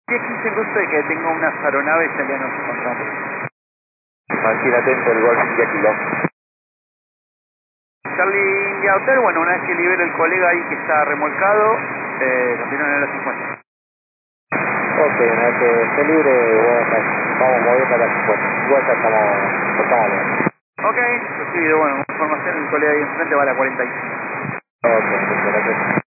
10-15 gusto de que tenga unas aeronaves y ya nos encontramos. Martín, atento, el Golf India Kilo. Charlie India Hotel, bueno, una vez que libere el colega ahí que está remolcado, continúan en la 50. Ok, una vez que esté libre, vamos moviendo a la 50. Igual ya estamos bien. Ok, recibido, bueno, información, el colega ahí enfrente va a la 45. Ok, gracias.